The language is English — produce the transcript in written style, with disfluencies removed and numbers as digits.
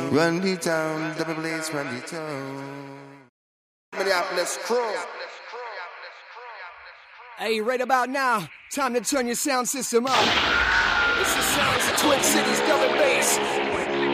Run the town, double place, run the town. Minneapolis crew. Hey, right about now, time to turn your sound system up. It's the sounds of Twin Cities, double bass.